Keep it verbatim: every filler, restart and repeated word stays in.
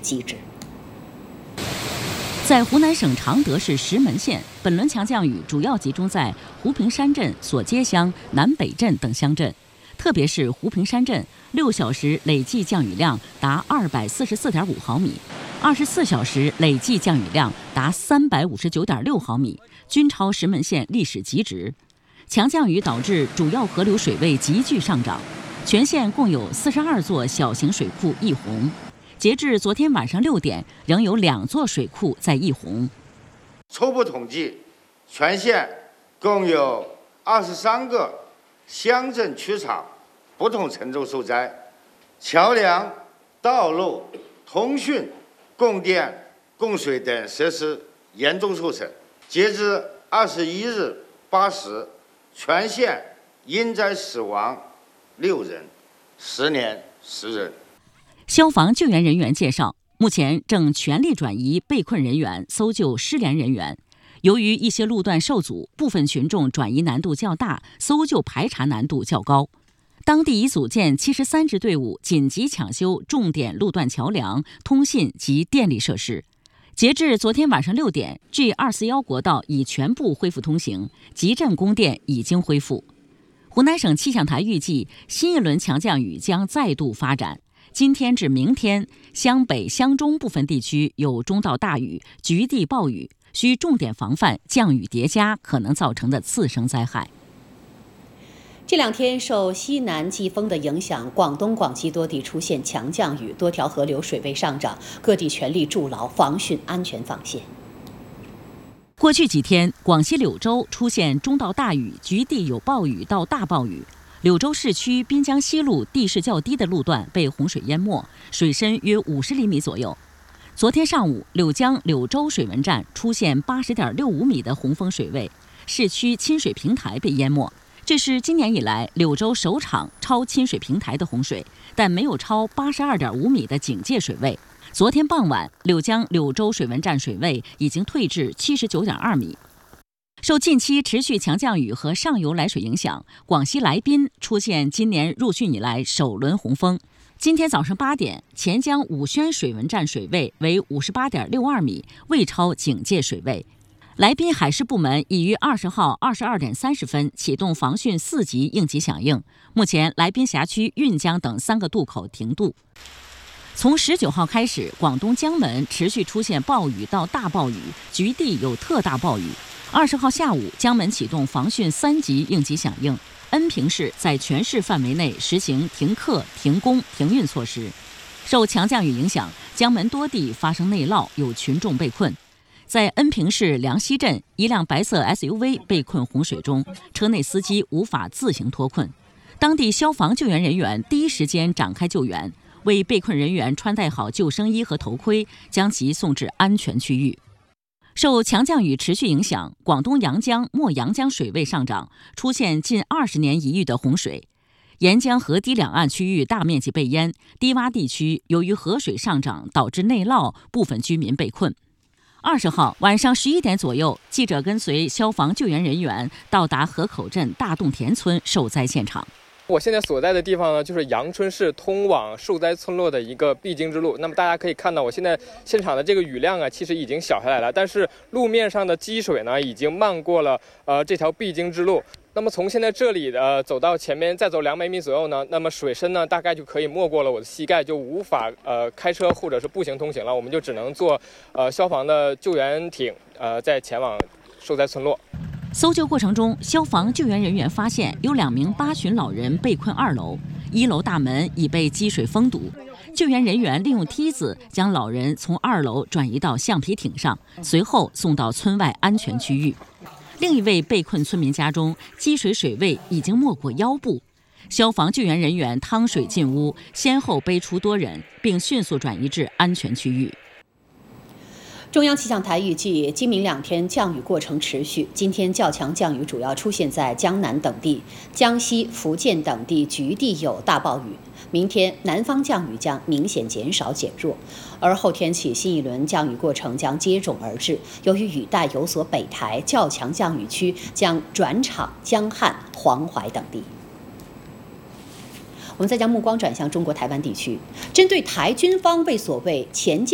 机制。 在湖南省常德市石门县，本轮强降雨主要集中在湖平山镇、索街乡、南北镇等乡镇，特别是湖平山镇，六小时累计降雨量达二百四十四点五毫米，二十四小时累计降雨量达三百五十九点六毫米，均超石门县历史极值。强降雨导致主要河流水位急剧上涨，全县共有四十二座小型水库溢洪。截至昨天晚上六点，仍有两座水库在溢洪。 初步统计，全县共有二十三个乡镇区场不同程度受灾，桥梁、道路、通讯、供电、供水等设施严重受损。截至二十一日八时，全县因灾死亡六人，十年十人。 消防救援人员介绍，目前正全力转移被困人员，搜救失联人员。由于一些路段受阻，部分群众转移难度较大，搜救排查难度较高。当地已组建七十三支队伍，紧急抢修重点路段桥梁、通信及电力设施。截至昨天晚上六点 ，G 二四一国道已全部恢复通行，集镇供电已经恢复。湖南省气象台预计，新一轮强降雨将再度发展。今天至明天，湘北、湘中部分地区有中到大雨、局地暴雨，需重点防范降雨叠加可能造成的次生灾害。 这两天受西南季风的影响，广东、广西多地出现强降雨，多条河流水位上涨，各地全力筑牢防汛安全防线。 过去几天，广西柳州出现中到大雨，局地有暴雨到大暴雨。柳州市区滨江西路地势较低的路段被洪水淹没，水深约五十厘米左右。昨天上午，柳江柳州水文站出现八十点六五米的洪峰水位，市区亲水平台被淹没。这是今年以来柳州首场超亲水平台的洪水，但没有超八十二点五米的警戒水位。昨天傍晚，柳江柳州水文站水位已经退至七十九点二米。受近期持续强降雨和上游来水影响，广西来宾出现今年入汛以来首轮洪峰。今天早上八点，钱江武宣水文站水位为五十八点六二米，未超警戒水位。来宾海事部门已于二十号二十二点三十分启动防汛四级应急响应，目前来宾辖区运江等三个渡口停渡。从十九号开始，广东江门持续出现暴雨到大暴雨，局地有特大暴雨。二十号下午，江门启动防汛三级应急响应，恩平市在全市范围内实行停课、停工、停运措施。受强降雨影响，江门多地发生内涝，有群众被困。在恩平市梁溪镇，一辆白色 S U V 被困洪水中，车内司机无法自行脱困。当地消防救援人员第一时间展开救援，为被困人员穿戴好救生衣和头盔，将其送至安全区域。受强降雨持续影响，广东阳江、墨阳江水位上涨，出现近二十年一遇的洪水。沿江河堤两岸区域大面积被淹，低洼地区由于河水上涨导致内涝，部分居民被困。二十号晚上十一点左右，记者跟随消防救援人员到达河口镇大洞田村受灾现场。 我现在所在的地方呢，就是阳春市通往受灾村落的一个必经之路。那么大家可以看到，我现在现场的这个雨量啊，其实已经小下来了，但是路面上的积水呢，已经漫过了呃这条必经之路。那么从现在这里呃走到前面再走两百米左右呢，那么水深呢大概就可以没过了我的膝盖，就无法呃开车或者是步行通行了，我们就只能坐呃消防的救援艇呃再前往受灾村落。 搜救过程中，消防救援人员发现有两名八旬老人被困二楼，一楼大门已被积水封堵。救援人员利用梯子将老人从二楼转移到橡皮艇上，随后送到村外安全区域。另一位被困村民家中，积水水位已经没过腰部。消防救援人员趟水进屋，先后背出多人，并迅速转移至安全区域。 中央气象台预计，今明两天降雨过程持续。今天较强降雨主要出现在江南等地，江西、福建等地局地有大暴雨。明天南方降雨将明显减少减弱，而后天起新一轮降雨过程将接踵而至。由于雨带有所北抬，较强降雨区将转场江汉、黄淮等地。我们再将目光转向中国台湾地区，针对台军方为所谓前进